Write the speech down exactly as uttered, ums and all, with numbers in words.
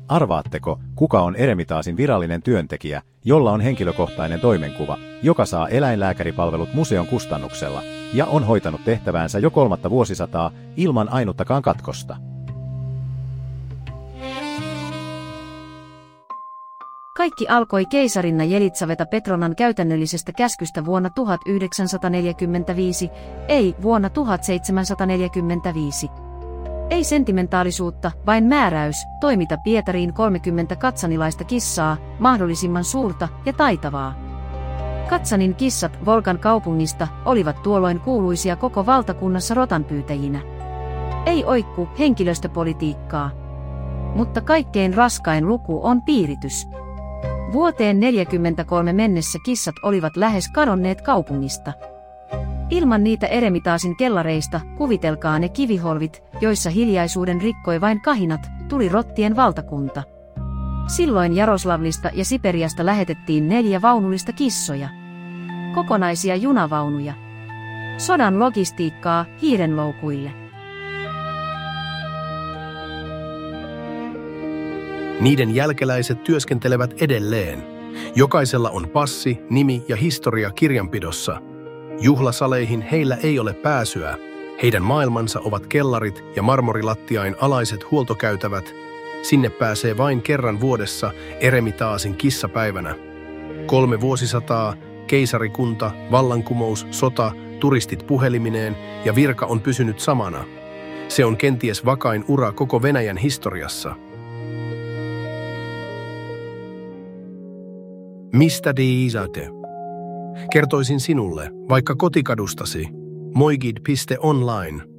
Arvaatteko, kuka on Eremitaasin virallinen työntekijä, jolla on henkilökohtainen toimenkuva, joka saa eläinlääkäripalvelut museon kustannuksella ja on hoitanut tehtäväänsä jo kolmatta vuosisataa ilman ainuttakaan katkosta? Kaikki alkoi keisarinna Jelitsaveta Petronan käytännöllisestä käskystä vuonna tuhatyhdeksänsataaneljäkymmentäviisi, ei vuonna tuhatseitsemänsataaneljäkymmentäviisi. Ei sentimentaalisuutta, vain määräys, toimita Pietariin kolmekymmentä katsanilaista kissaa, mahdollisimman suurta ja taitavaa. Katsanin kissat Volgan kaupungista olivat tuolloin kuuluisia koko valtakunnassa rotanpyytäjinä. Ei oikku henkilöstöpolitiikkaa. Mutta kaikkein raskain luku on piiritys. Vuoteen neljäkymmentäkolme mennessä kissat olivat lähes kadonneet kaupungista. Ilman niitä Eremitaasin kellareista, kuvitelkaa ne kiviholvit, joissa hiljaisuuden rikkoi vain kahinat, tuli rottien valtakunta. Silloin Jaroslavlista ja Siperiasta lähetettiin neljä vaunullista kissoja. Kokonaisia junavaunuja. Sodan logistiikkaa hiirenloukuille. Niiden jälkeläiset työskentelevät edelleen. Jokaisella on passi, nimi ja historia kirjanpidossa. Juhlasaleihin heillä ei ole pääsyä. Heidän maailmansa ovat kellarit ja marmorilattiain alaiset huoltokäytävät. Sinne pääsee vain kerran vuodessa Eremitaasin kissapäivänä. Kolme vuosisataa, keisarikunta, vallankumous, sota, turistit puhelimineen ja virka on pysynyt samana. Se on kenties vakain ura koko Venäjän historiassa. Mistä diisate? Kertoisin sinulle, vaikka kotikadustasi, moigid piste online.